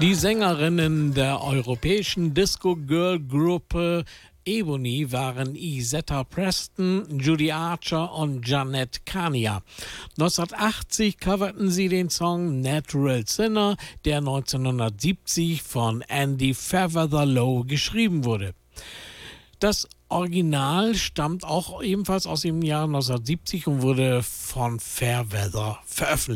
Die Sängerinnen der europäischen Disco-Girl-Gruppe Ebony waren Isetta Preston, Judy Archer und Jeanette Kania. 1980 coverten sie den Song Natural Sinner, der 1970 von Andy Fairweather-Low geschrieben wurde. Das Original stammt auch ebenfalls aus dem Jahr 1970 und wurde von Fairweather veröffentlicht.